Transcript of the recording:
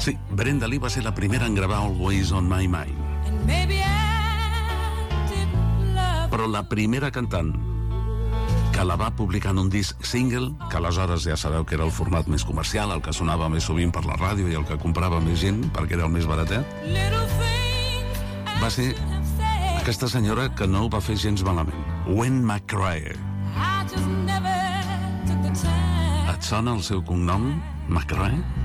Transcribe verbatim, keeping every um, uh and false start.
Sí, Brenda Lee va ser la primera en gravar Always on My Mind. Però la primera cantant que la va publicar en un disc single, que aleshores ja sabeu que era el format més comercial, el que sonava més sovint per la ràdio i el que comprava més gent perquè era el més baratet, va ser aquesta senyora que no ho va fer gens malament, Gwen McCrae. Et sona el seu cognom, McCrae?